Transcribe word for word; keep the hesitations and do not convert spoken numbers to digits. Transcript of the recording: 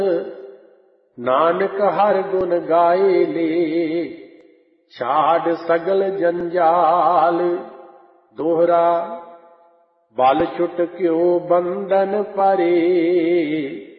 नानक हर गुण गाए ले, छाड़ सगल जंजाल। दोहरा बल छुट क्यों बंधन परे,